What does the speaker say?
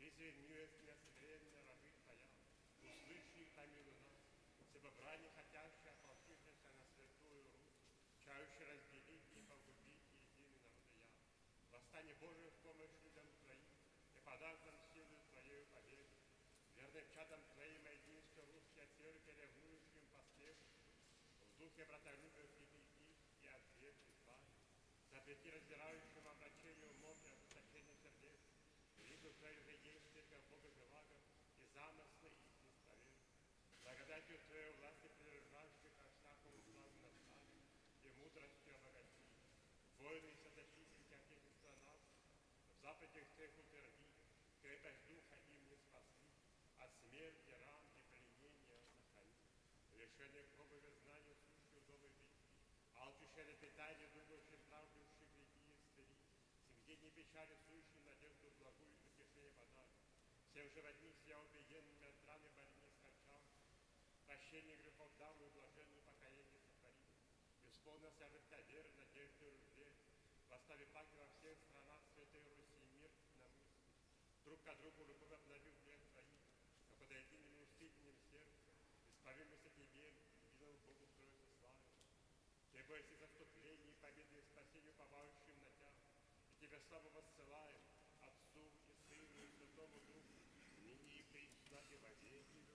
Извинюсь несмиренно рабы Твоя, услыши, помилуй нас, себо брани хотящие ополчившихся на святую Русь, чающие разделить и погубить единый народ и я. Восстань Божий в помощь людям Твоим, и подав нам силы Твоей победы. Верным чадом Твоим единство русские церкви, ревнующим поспешно, в духе братолюбия прибеги и ответ избави. Запрети раздирающим обращению умом и ожесточению сердец. Виду Твою же есть церковь Бога живаго и замыслы их несповедны. Благодатью Твоей власти прилежащих ко всякому славу настави и мудростью обогати. Войны и соточительки Отечества нас в заповедях Твоих утверди, крепость духа им не спасли, от смерти, ран и пленения сохрани. Лишенных пробове знания сущую удобы беги, алчущие питание думающим страждущих греки и стыри, смятение печали сущим надежду благую и утешение подай. Всем же в одних я убиенными от раны больни скончал, прощение грехов дам и блаженную покаяние сотвори. Исполнился рыбка веры, надежды и ружде, восстави паки во всех странах Святой Руси мир на мысли. Друг к другу любовь обновил грех Твоих, но подойди немилостивым сердцем, исповимся Тебе, единому Богу Троицы славим. Тебе есть заступление и победы и спасению побывающим на Тя, и Тебе славу воссылаем, Отцу и Сыну и Святому Духу, ныне и присно и во веки